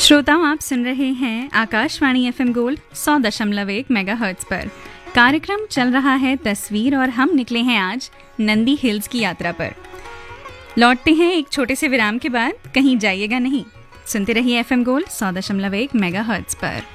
श्रोताओं, आप सुन रहे हैं आकाशवाणी एफएम गोल्ड 100.1 मेगाहर्ट्ज पर। कार्यक्रम चल रहा है तस्वीर और हम निकले हैं आज नंदी हिल्स की यात्रा पर। लौटते हैं एक छोटे से विराम के बाद, कहीं जाइएगा नहीं। सुनते रहिए एफएम गोल्ड 100.1 मेगाहर्ट्ज पर।